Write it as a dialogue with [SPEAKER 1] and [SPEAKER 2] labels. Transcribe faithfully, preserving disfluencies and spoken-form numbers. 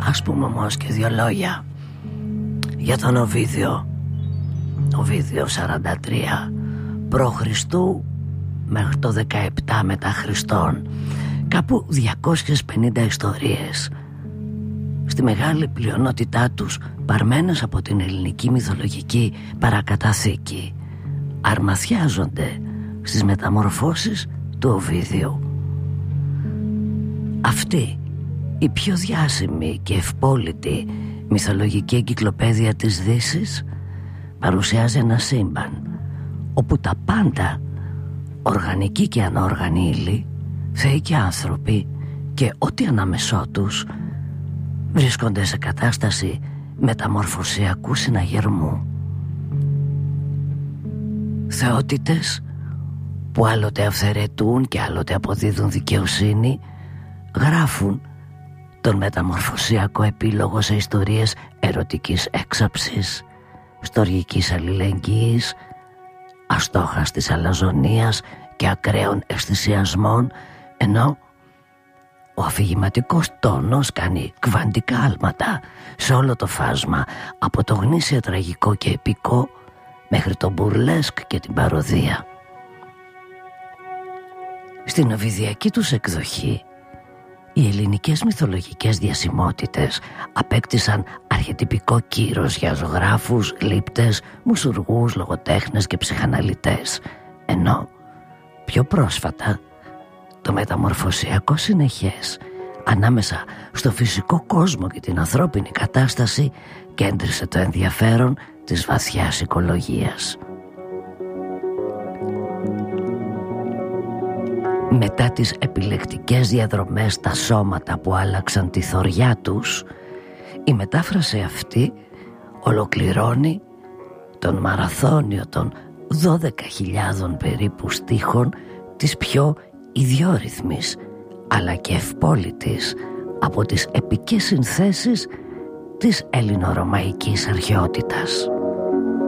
[SPEAKER 1] Ας πούμε όμως και δύο λόγια για τον Οβίδιο. Οβίδιο σαράντα τρία προ Χριστού μέχρι το δεκαεπτά μετά Χριστόν. Κάπου διακόσιες πενήντα ιστορίες, στη μεγάλη πλειονότητά τους παρμένες από την ελληνική μυθολογική παρακαταθήκη, αρμαθιάζονται στις μεταμορφώσεις του Οβίδιου. Αυτή η πιο διάσημη και ευπόλητη μυθολογική εγκυκλοπαίδεια της Δύσης παρουσιάζει ένα σύμπαν όπου τα πάντα, οργανική και ανόργανη ύλη, θεοί και άνθρωποι και ό,τι ανάμεσό τους, βρίσκονται σε κατάσταση μεταμορφωσιακού συναγερμού. Θεότητες που άλλοτε αυθαιρετούν και άλλοτε αποδίδουν δικαιοσύνη, γράφουν τον μεταμορφωσιακό επίλογο σε ιστορίες ερωτικής έξαψης, στοργικής αλληλεγγύης, αστόχαστης αλαζονίας και ακραίων αισθησιασμών, ενώ ο αφηγηματικός τόνος κάνει κβαντικά άλματα σε όλο το φάσμα, από το γνήσια τραγικό και επικό μέχρι το μπουρλέσκ και την παροδία. Στην οβιδιακή τους εκδοχή, οι ελληνικές μυθολογικές διασημότητες απέκτησαν αρχετυπικό κύρος για ζωγράφους, γλύπτες, μουσουργούς, λογοτέχνες και ψυχαναλυτές, ενώ πιο πρόσφατα το μεταμορφωσιακό συνεχές ανάμεσα στο φυσικό κόσμο και την ανθρώπινη κατάσταση κέντρισε το ενδιαφέρον της βαθιάς οικολογίας. Μετά τις επιλεκτικές διαδρομές στα σώματα που άλλαξαν τη θωριά τους, η μετάφραση αυτή ολοκληρώνει τον μαραθώνιο των δώδεκα χιλιάδων περίπου στίχων της πιο ιδιόρυθμης αλλά και ευπόλυτης από τις επικές συνθέσεις της ελληνορωμαϊκής αρχαιότητας.